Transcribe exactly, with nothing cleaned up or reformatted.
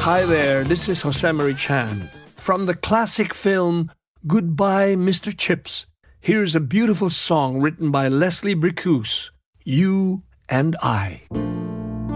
Hi there, this is Jose Marie Chan. From the classic film Goodbye, Mister Chips, here's a beautiful song written by Leslie Bricusse, You and I.